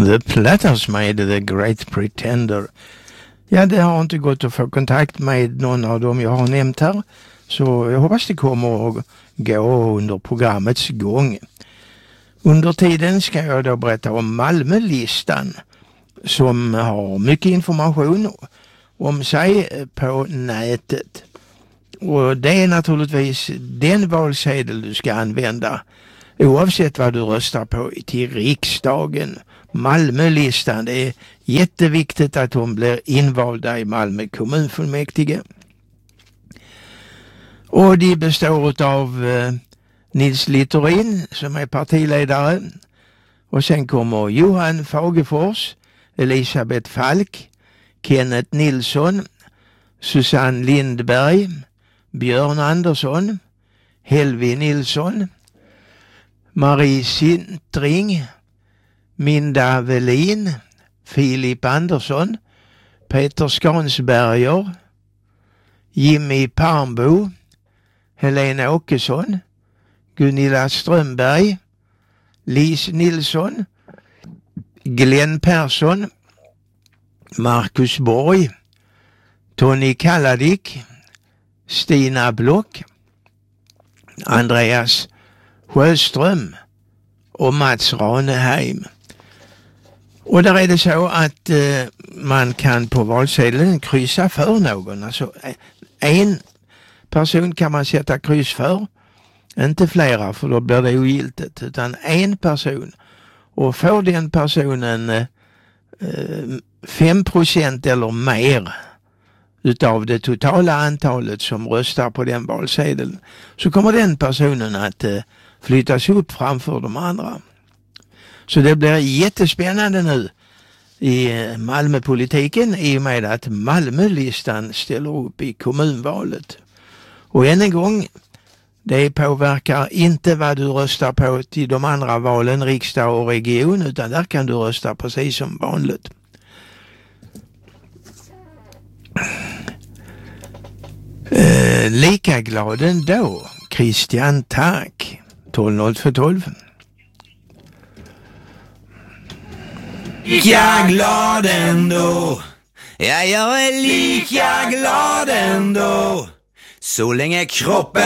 The Platters med The Great Pretender. Ja, det har inte gått att få kontakt med någon av dem jag har nämnt här. Så jag hoppas det kommer att gå under programmets gång. Under tiden ska jag då berätta om Malmölistan som har mycket information om sig på nätet. Och det är naturligtvis den valsedel du ska använda oavsett vad du röstar på till riksdagen. Malmölistan, det är jätteviktigt att hon blir invalda i Malmö kommunfullmäktige. Och de består av Nils Littorin som är partiledare. Och sen kommer Johan Fagefors, Elisabeth Falk, Kenneth Nilsson, Susanne Lindberg, Björn Andersson, Helvi Nilsson, Marie Sintring, Minda Velin, Filip Andersson, Peter Skansberger, Jimmy Parmbo, Helena Åkesson, Gunilla Strömberg, Lis Nilsson, Glenn Persson, Marcus Borg, Tony Kalladik, Stina Block, Andreas Sjöström och Mats Raneheim. Och där är det så att man kan på valsedeln kryssa för någon. Alltså en person kan man sätta kryss för, inte flera för då blir det ogiltigt, utan en person. Och får den personen 5% eller mer utav det totala antalet som röstar på den valsedeln, så kommer den personen att flyttas upp framför de andra. Så det blir jättespännande nu i Malmöpolitiken i och med att Malmölistan ställer upp i kommunvalet. Och än en gång, det påverkar inte vad du röstar på till de andra valen, riksdag och region, utan där kan du rösta precis som vanligt. Lika glad ändå, Christian Tack, 12 Lika glad ändå, ja, jag är lika glad ändå, så länge kroppen